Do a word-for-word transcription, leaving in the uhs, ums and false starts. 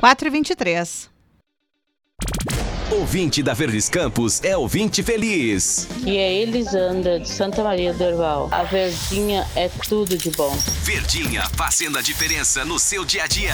quatro e vinte e três. Ouvinte da Verdes Campos é ouvinte feliz. E é Elisandra, de Santa Maria do Herval. A Verdinha é tudo de bom. Verdinha, fazendo a diferença no seu dia a dia.